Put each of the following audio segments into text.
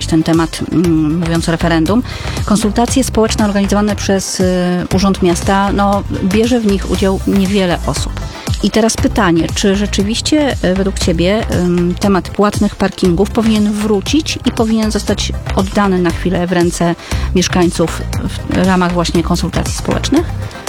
ten temat, mówiąc o referendum. Konsultacje społeczne organizowane przez Urząd Miasta, bierze w nich udział niewiele osób. I teraz pytanie, czy rzeczywiście według Ciebie temat płatnych parkingów powinien wrócić i powinien zostać oddany na chwilę w ręce mieszkańców w ramach właśnie konsultacji społecznych?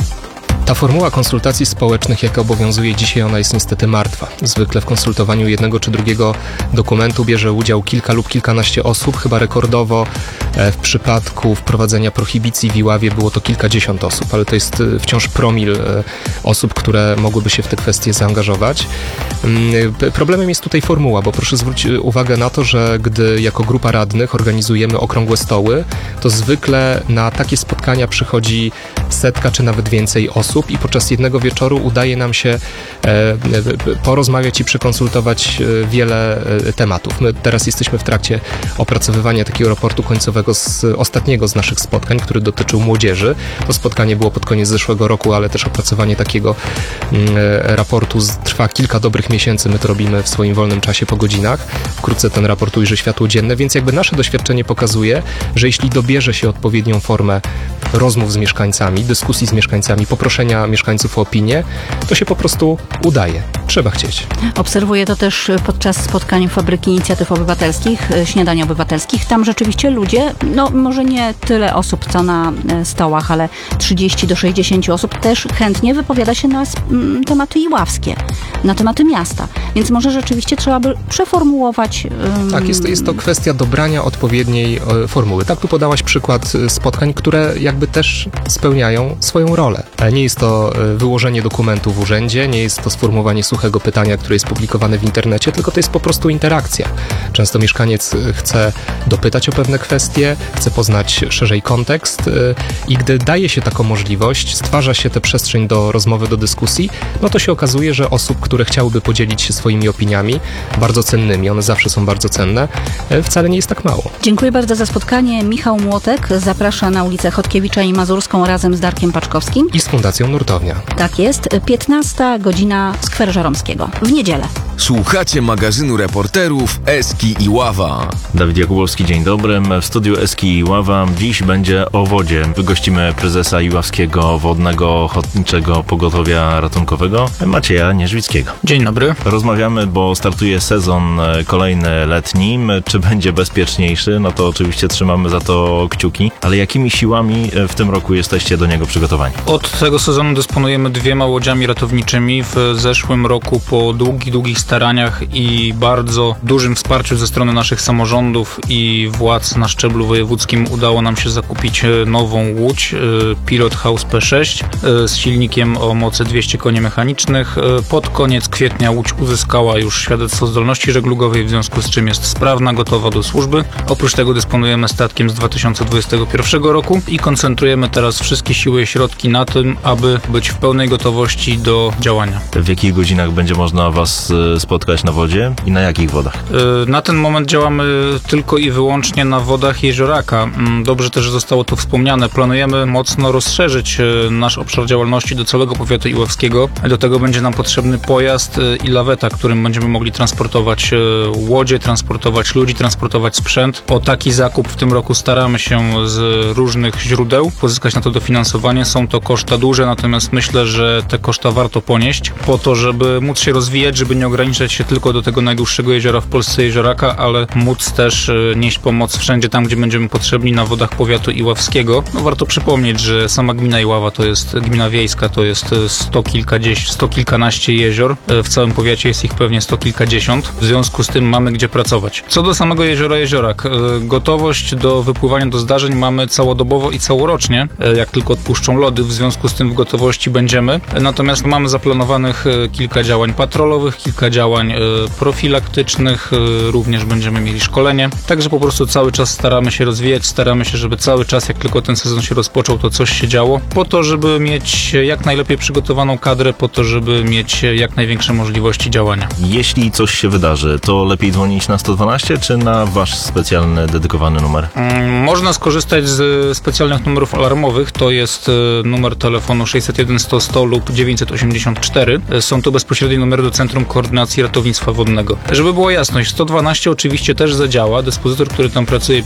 Ta formuła konsultacji społecznych, jaka obowiązuje dzisiaj, ona jest niestety martwa. Zwykle w konsultowaniu jednego czy drugiego dokumentu bierze udział kilka lub kilkanaście osób. Chyba rekordowo w przypadku wprowadzenia prohibicji w Iławie było to kilkadziesiąt osób, ale to jest wciąż promil osób, które mogłyby się w te kwestie zaangażować. Problemem jest tutaj formuła, bo proszę zwrócić uwagę na to, że gdy jako grupa radnych organizujemy okrągłe stoły, to zwykle na takie spotkania przychodzi setka czy nawet więcej osób i podczas jednego wieczoru udaje nam się porozmawiać i przekonsultować wiele tematów. My teraz jesteśmy w trakcie opracowywania takiego raportu końcowego z ostatniego z naszych spotkań, który dotyczył młodzieży. To spotkanie było pod koniec zeszłego roku, ale też opracowanie takiego raportu trwa kilka dobrych miesięcy. My to robimy w swoim wolnym czasie po godzinach. Wkrótce ten raport ujrzy światło dzienne, więc jakby nasze doświadczenie pokazuje, że jeśli dobierze się odpowiednią formę rozmów z mieszkańcami, dyskusji z mieszkańcami, poproszenia mieszkańców o opinię, to się po prostu udaje. Trzeba chcieć. Obserwuję to też podczas spotkań Fabryki Inicjatyw Obywatelskich, Śniadań Obywatelskich. Tam rzeczywiście ludzie, może nie tyle osób, co na stołach, ale 30 do 60 osób też chętnie wypowiada się na tematy iławskie, na tematy miasta. Więc może rzeczywiście trzeba by przeformułować... Tak, jest to kwestia dobrania odpowiedniej formuły. Tak, tu podałaś przykład spotkań, które jakby też spełniają swoją rolę. Nie jest to wyłożenie dokumentu w urzędzie, nie jest to sformułowanie suchego pytania, które jest publikowane w internecie, tylko to jest po prostu interakcja. Często mieszkaniec chce dopytać o pewne kwestie, chce poznać szerzej kontekst i gdy daje się taką możliwość, stwarza się tę przestrzeń do rozmowy, do dyskusji, to się okazuje, że osób, które chciałyby podzielić się swoimi opiniami, bardzo cennymi, one zawsze są bardzo cenne, wcale nie jest tak mało. Dziękuję bardzo za spotkanie. Michał Młotek zaprasza na ulicę Chodkiewicza i Mazurską razem z Darkiem Paczkowskim. I z Fundacją Nurtownia. Tak jest. 15 godzina Skwer Żeromskiego. W niedzielę. Słuchacie magazynu reporterów Eski Iława. Dawid Jakubowski, dzień dobry. W studiu Eski Iława dziś będzie o wodzie. Gościmy prezesa Iławskiego Wodnego Ochotniczego Pogotowia Ratunkowego Macieja Nierzwickiego. Dzień dobry. Rozmawiamy, bo startuje sezon kolejny letni. Czy będzie bezpieczniejszy? To oczywiście trzymamy za to kciuki. Ale jakimi siłami w tym roku jesteście do niego przygotowani? Od tego sezonu dysponujemy 2 łodziami ratowniczymi. W zeszłym roku po długich staraniach i bardzo dużym wsparciu ze strony naszych samorządów i władz na szczeblu wojewódzkim udało nam się zakupić nową łódź Pilot House P6 z silnikiem o mocy 200 koni mechanicznych. Pod koniec kwietnia łódź uzyskała już świadectwo zdolności żeglugowej, w związku z czym jest sprawna, gotowa do służby. Oprócz tego dysponujemy statkiem z 2021 roku i koncentrujemy teraz wszystkie siły i środki na tym, aby być w pełnej gotowości do działania. W jakich godzinach będzie można Was spotkać na wodzie i na jakich wodach? Na ten moment działamy tylko i wyłącznie na wodach jezioraka. Dobrze też zostało to wspomniane. Planujemy mocno rozszerzyć nasz obszar działalności do całego powiatu iławskiego. Do tego będzie nam potrzebny pojazd i laweta, którym będziemy mogli transportować łodzie, transportować ludzi, transportować sprzęt. O taki zakup w tym roku staramy się z różnych źródeł pozyskać na to dofinansowanie. Są to koszta duże, natomiast myślę, że te koszta warto ponieść po to, żeby móc się rozwijać, żeby nie ograniczać się tylko do tego najdłuższego jeziora w Polsce, jezioraka, ale móc też nieść pomoc wszędzie tam, gdzie będziemy potrzebni na wodach powiatu iławskiego. Warto przypomnieć, że sama gmina Iława to jest gmina wiejska, to jest sto kilkanaście jezior. W całym powiacie jest ich pewnie sto kilkadziesiąt. W związku z tym mamy gdzie pracować. Co do samego jeziorak. Gotowość do wypływania do zdarzeń mamy całodobowo i całorocznie, jak tylko odpuszczą lody. W związku z tym w gotowości będziemy. Natomiast mamy zaplanowanych kilka działań patrolowych, kilka działań profilaktycznych, również będziemy mieli szkolenie. Także po prostu cały czas staramy się rozwijać, staramy się, żeby cały czas, jak tylko ten sezon się rozpoczął, to coś się działo, po to, żeby mieć jak najlepiej przygotowaną kadrę, po to, żeby mieć jak największe możliwości działania. Jeśli coś się wydarzy, to lepiej dzwonić na 112 czy na wasz specjalny, dedykowany numer? Można skorzystać z specjalnych numerów alarmowych, to jest numer telefonu 601 100 100 lub 984. Są to bezpośrednie numery do Centrum Koordynacji Ratownictwa Wodnego. Żeby była jasność, 112 oczywiście też zadziała. Dyspozytor, który tam pracuje,